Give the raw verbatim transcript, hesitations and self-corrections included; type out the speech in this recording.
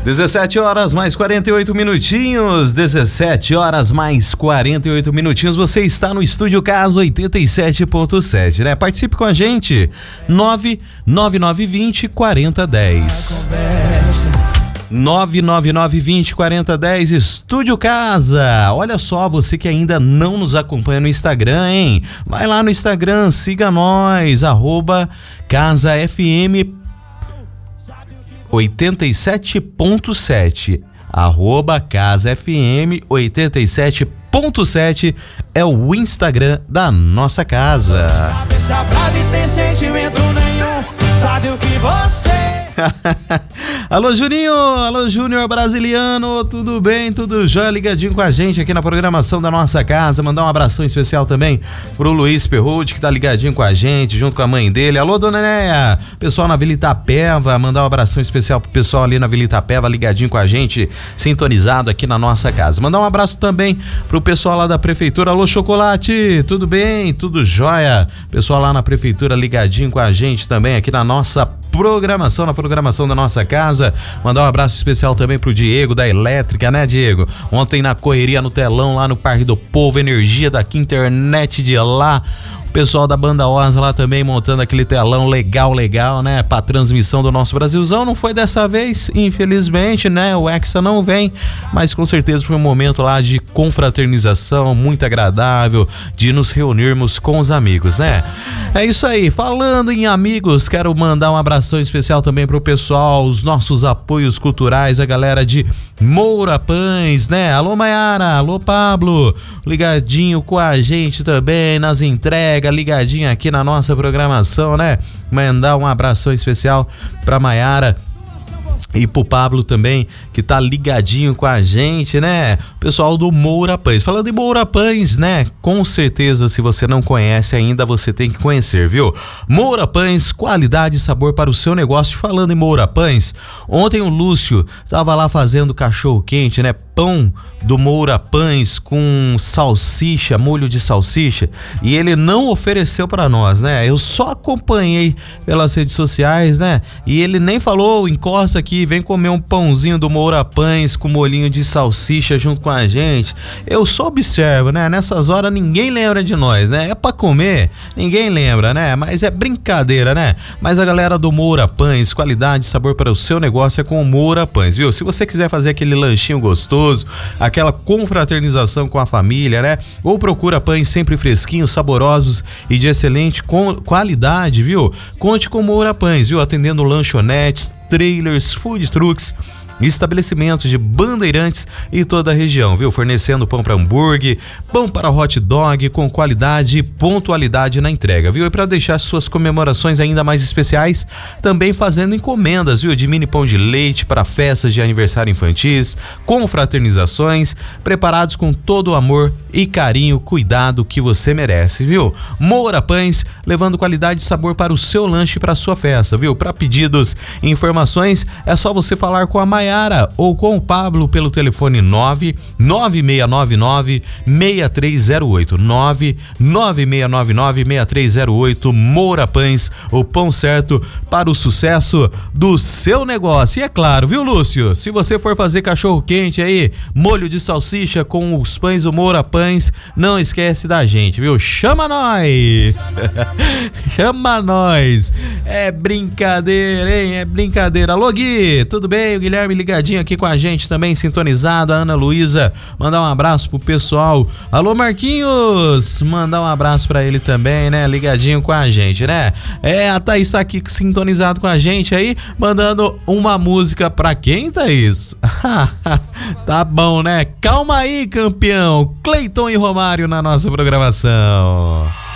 dezessete horas mais quarenta e oito minutinhos, dezessete horas mais quarenta e oito minutinhos, você está no Estúdio Casa oitenta e sete ponto sete, né? Participe com a gente, nove nove nove vinte quarenta dez. nove nove nove vinte quarenta dez, Estúdio Casa. Olha só, você que ainda não nos acompanha no Instagram, hein? Vai lá no Instagram, siga nós, arroba Casa F M oitenta e sete ponto sete, arroba Casa F M oitenta e sete ponto sete é o Instagram da nossa casa. Sabe o que você... Alô, Juninho, alô, Júnior Brasiliano, tudo bem, tudo jóia, ligadinho com a gente aqui na programação da nossa casa. Mandar um abração especial também pro Luiz Perrucci, que tá ligadinho com a gente, junto com a mãe dele. Alô, dona Néia, pessoal na Vila Itapeva, mandar um abração especial pro pessoal ali na Vila Itapeva, ligadinho com a gente, sintonizado aqui na nossa casa. Mandar um abraço também pro pessoal lá da prefeitura. Alô, Chocolate, tudo bem, tudo jóia, pessoal lá na prefeitura ligadinho com a gente também aqui na nossa programação, na programação da nossa casa. Mandar um abraço especial também pro Diego da Elétrica, né, Diego? Ontem na correria no telão lá no Parque do Povo, energia daqui, internet de lá. O pessoal da Banda Osa lá também montando aquele telão legal, legal, né? Pra transmissão do nosso Brasilzão. Não foi dessa vez, infelizmente, né? O Hexa não vem, mas com certeza foi um momento lá de confraternização muito agradável, de nos reunirmos com os amigos, né? É isso aí. Falando em amigos, quero mandar um abração especial também pro pessoal, os nossos apoios culturais, a galera de Moura Pães, né? Alô, Maiara, alô, Pablo, ligadinho com a gente também nas entregas, ligadinho aqui na nossa programação, né? Mandar um abração especial pra Maiara e pro Pablo também, que tá ligadinho com a gente, né? Pessoal do Moura Pães. Falando em Moura Pães, né? Com certeza, se você não conhece ainda, você tem que conhecer, viu? Moura Pães, qualidade e sabor para o seu negócio. Falando em Moura Pães, ontem o Lúcio tava lá fazendo cachorro quente, né? Pão do Moura Pães com salsicha, molho de salsicha, e ele não ofereceu para nós, né? Eu só acompanhei pelas redes sociais, né? E ele nem falou, encosta aqui, vem comer um pãozinho do Moura Pães com molhinho de salsicha junto com a gente. Eu só observo, né? Nessas horas ninguém lembra de nós, né? É pra comer, ninguém lembra, né? Mas é brincadeira, né? Mas a galera do Moura Pães, qualidade e sabor para o seu negócio é com o Moura Pães, viu? Se você quiser fazer aquele lanchinho gostoso, aquela confraternização com a família, né? Ou procura pães sempre fresquinhos, saborosos e de excelente qualidade, viu? Conte com Moura Pães, viu? Atendendo lanchonetes, trailers, food trucks, estabelecimentos de bandeirantes e toda a região, viu? Fornecendo pão para hambúrguer, pão para hot dog, com qualidade e pontualidade na entrega, viu? E para deixar suas comemorações ainda mais especiais, também fazendo encomendas, viu? De mini pão de leite para festas de aniversário infantis, com fraternizações, preparados com todo o amor e carinho, cuidado que você merece, viu? Moura Pães, levando qualidade e sabor para o seu lanche e para sua festa, viu? Para pedidos e informações, é só você falar com a Maia ou com o Pablo pelo telefone nove nove seis nove nove seis três zero oito, nove nove seis nove nove seis três zero oito. Moura Pães, o pão certo para o sucesso do seu negócio. E é claro, viu, Lúcio? Se você for fazer cachorro quente aí, molho de salsicha com os pães do Moura Pães, não esquece da gente, viu? Chama nós! Chama nós! É brincadeira, hein? É brincadeira. Alô, Gui, tudo bem? O Guilherme ligadinho aqui com a gente também, sintonizado. A Ana Luísa, mandar um abraço pro pessoal. Alô, Marquinhos, mandar um abraço pra ele também, né? Ligadinho com a gente, né? É, a Thaís tá aqui sintonizado com a gente aí, mandando uma música pra quem, Thaís? Tá bom, né? Calma aí, campeão. Cleiton e Romário na nossa programação.